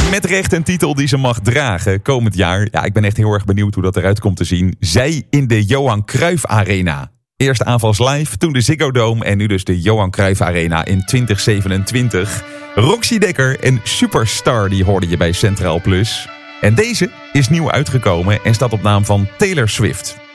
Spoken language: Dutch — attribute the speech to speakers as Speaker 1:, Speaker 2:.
Speaker 1: Met recht een titel die ze mag dragen komend jaar. Ja, ik ben echt heel erg benieuwd hoe dat eruit komt te zien. Zij in de Johan Cruijff Arena. Eerst aanvals live, toen de Ziggo Dome en nu dus de Johan Cruijff Arena in 2027. Roxy Dekker en Superstar, die hoorde je bij Centraal Plus. En deze is nieuw uitgekomen en staat op naam van Taylor Swift.